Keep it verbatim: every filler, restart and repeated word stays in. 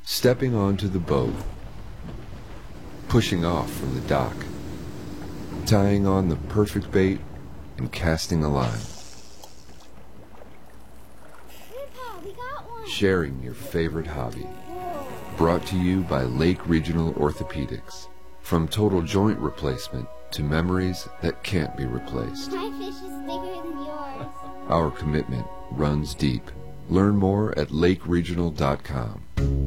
Stepping onto the boat, pushing off from the dock, tying on the perfect bait, and casting a line. Grandpa, we got one. Sharing your favorite hobby. Brought to you by Lake Regional Orthopedics. From total joint replacement to memories that can't be replaced. My fish is bigger than yours. Our commitment runs deep. Learn more at lake regional dot com.